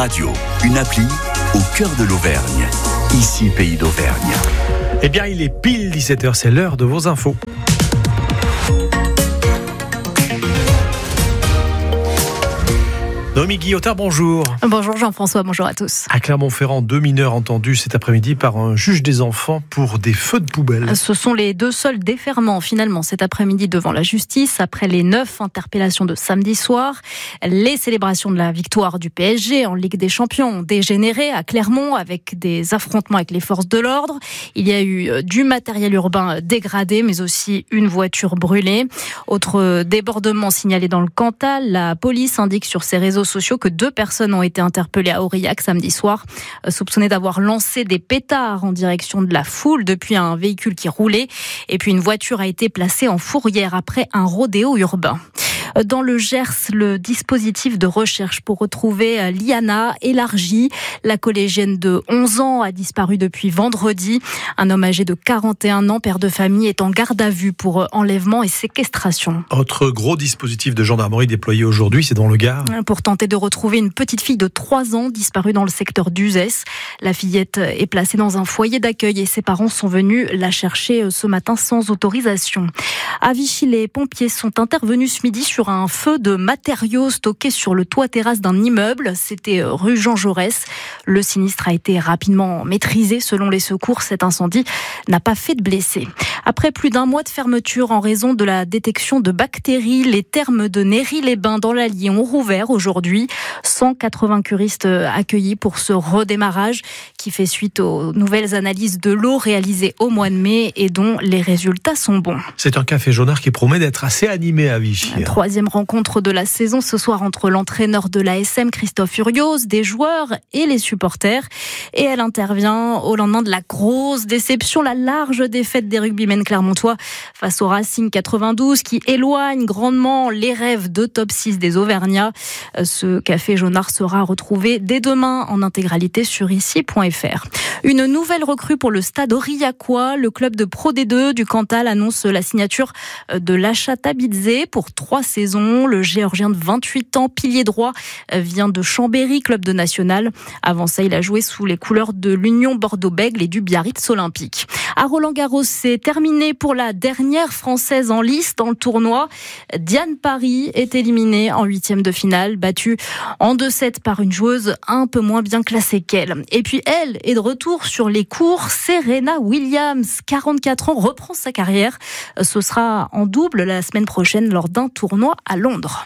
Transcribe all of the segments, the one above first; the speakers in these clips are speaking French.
Radio, une appli au cœur de l'Auvergne. Ici, Pays d'Auvergne. Eh bien, il est pile 17h, c'est l'heure de vos infos. Noémie Guillotin, bonjour. Bonjour Jean-François, bonjour à tous. À Clermont-Ferrand, 2 mineurs entendus cet après-midi par un juge des enfants pour des feux de poubelle. Ce sont les 2 seuls déferments finalement cet après-midi devant la justice, après les 9 interpellations de samedi soir. Les célébrations de la victoire du PSG en Ligue des Champions ont dégénéré à Clermont avec des affrontements avec les forces de l'ordre. Il y a eu du matériel urbain dégradé, mais aussi une voiture brûlée. Autre débordement signalé dans le Cantal, la police indique sur ses réseaux sociaux que 2 personnes ont été interpellées à Aurillac samedi soir, soupçonnées d'avoir lancé des pétards en direction de la foule depuis un véhicule qui roulait. Et puis une voiture a été placée en fourrière après un rodéo urbain. Dans le Gers, le dispositif de recherche pour retrouver Liana élargi. La collégienne de 11 ans a disparu depuis vendredi. Un homme âgé de 41 ans, père de famille, est en garde à vue pour enlèvement et séquestration. Autre gros dispositif de gendarmerie déployé aujourd'hui, c'est dans le Gard. Pour tenter de retrouver une petite fille de 3 ans disparue dans le secteur d'Uzès. La fillette est placée dans un foyer d'accueil et ses parents sont venus la chercher ce matin sans autorisation. À Vichy, les pompiers sont intervenus ce midi sur un feu de matériaux stockés sur le toit-terrasse d'un immeuble. C'était rue Jean Jaurès. Le sinistre a été rapidement maîtrisé. Selon les secours, cet incendie n'a pas fait de blessés. Après plus d'1 mois de fermeture en raison de la détection de bactéries, les thermes de Néry-les-Bains dans l'Allier ont rouvert aujourd'hui. 180 curistes accueillis pour ce redémarrage qui fait suite aux nouvelles analyses de l'eau réalisées au mois de mai et dont les résultats sont bons. C'est un café jaunard qui promet d'être assez animé à Vichy. La 3e rencontre de la saison ce soir entre l'entraîneur de l'ASM, Christophe Urios, des joueurs et les supporters. Et elle intervient au lendemain de la grosse déception, la large défaite des rugbymen clermontois face au Racing 92 qui éloigne grandement les rêves de top 6 des Auvergnats. Ce café jaunard sera retrouvé dès demain en intégralité sur ici.fr. Une nouvelle recrue pour le stade aurillacois. Le club de Pro D2 du Cantal annonce la signature de Lacha Tabidze pour 3 saisons. Le Géorgien de 28 ans, pilier droit, vient de Chambéry, club de national. Avant ça, il a joué sous les couleurs de l'Union Bordeaux-Bègles et du Biarritz Olympique. À Roland-Garros, c'est terminé pour la dernière Française en lice dans le tournoi. Diane Parry est éliminée en 8e de finale, battue en 2-7 par une joueuse un peu moins bien classée qu'elle. Et puis elle est de retour sur les cours. Serena Williams, 44 ans, reprend sa carrière. Ce sera en double la semaine prochaine lors d'un tournoi à Londres.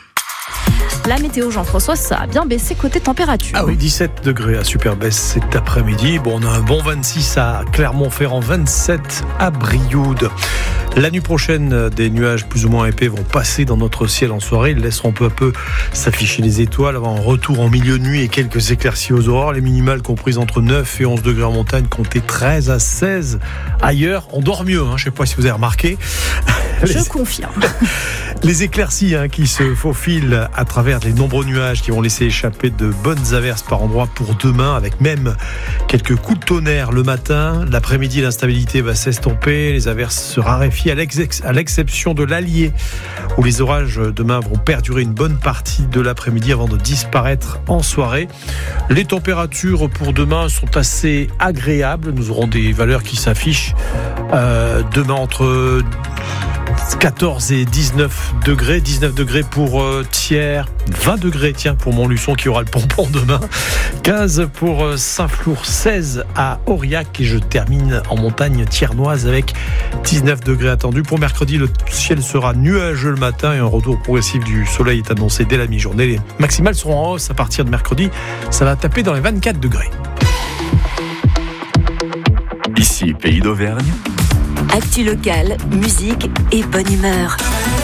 La météo, Jean-François, ça a bien baissé côté température. Ah oui, 17 degrés à Superbès cet après-midi. Bon, on a un bon 26 à Clermont-Ferrand, 27 à Brioude. La nuit prochaine, des nuages plus ou moins épais vont passer dans notre ciel en soirée. Ils laisseront peu à peu s'afficher les étoiles avant un retour en milieu de nuit et quelques éclaircies aux aurores. Les minimales comprises entre 9 et 11 degrés en montagne, comptez 13 à 16 ailleurs. On dort mieux, je ne sais pas si vous avez remarqué. Je confirme. Les éclaircies qui se faufilent à travers les nombreux nuages qui vont laisser échapper de bonnes averses par endroits pour demain, avec même quelques coups de tonnerre le matin. L'après-midi, l'instabilité va s'estomper, les averses se raréfient à l'exception de l'Allier, où les orages demain vont perdurer une bonne partie de l'après-midi avant de disparaître en soirée. Les températures pour demain sont assez agréables. Nous aurons des valeurs qui s'affichent demain entre 14 et 19 degrés. 19 degrés pour Thiers, 20 degrés pour Montluçon qui aura le pompon demain, 15 pour Saint-Flour, 16 à Aurillac et je termine en montagne thiernoise avec 19 degrés attendus. Pour mercredi, le ciel sera nuageux le matin et un retour progressif du soleil est annoncé dès la mi-journée. Les maximales seront en hausse à partir de mercredi, ça va taper dans les 24 degrés. Ici, Pays d'Auvergne. Actu locale, musique et bonne humeur.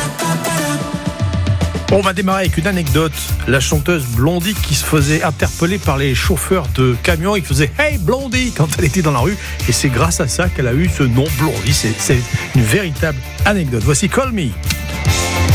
On va démarrer avec une anecdote. La chanteuse Blondie qui se faisait interpeller par les chauffeurs de camions. Ils faisaient « Hey Blondie » quand elle était dans la rue. Et c'est grâce à ça qu'elle a eu ce nom Blondie. C'est une véritable anecdote. Voici Call Me.